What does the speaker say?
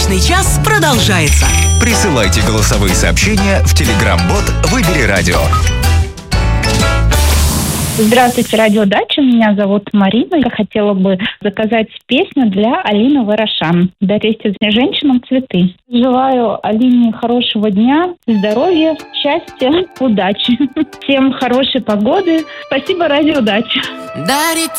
Дачный час продолжается. Присылайте голосовые сообщения в Telegram-бот «Выбери радио». Здравствуйте, радио Дача. Меня зовут Марина. Я хотела бы заказать песню для Алины Ворошан. Дарите женщинам цветы. Желаю Алине хорошего дня, здоровья, счастья, удачи. Всем хорошей погоды. Спасибо, радио Дача.